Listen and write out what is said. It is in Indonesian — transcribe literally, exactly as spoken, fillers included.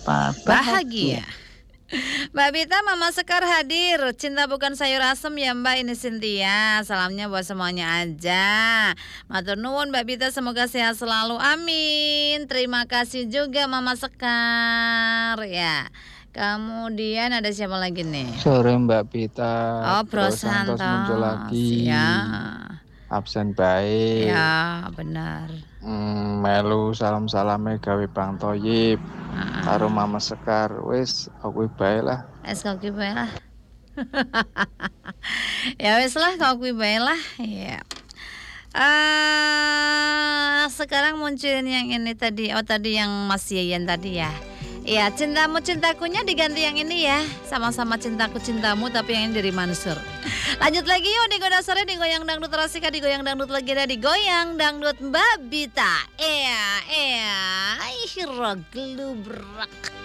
apa? Bahagia. Mbak Bita, Mama Sekar hadir. Cinta bukan sayur asem ya Mbak, ini Cynthia. Salamnya buat semuanya aja. Matur nuwun Mbak Bita, semoga sehat selalu. Amin. Terima kasih juga Mama Sekar ya. Kemudian ada siapa lagi nih? Sore Mbak Bita. Oh, Bro Santos muncul lagi. Ya. Absen baik. Ya, benar. Hmm, melu salam-salame gawe Bang Toyib. Uh-uh. Karo Mama Sekar. Wis aku bae lah. Es kau bae lah. Ya wis lah kau bae lah. Ya. Uh, sekarang munculin yang ini tadi. Oh tadi yang Mas Yayan tadi ya. Iya, cintamu cintakunya diganti yang ini ya. Sama-sama cintaku cintamu tapi yang ini dari Mansur. Lanjut lagi yuk di Goda Sore, di Goyang Dangdut Rasika, di Goyang Dangdut Legenda, di Goyang Dangdut Mbak Bita. Iya, iya. Ih, raglu berak.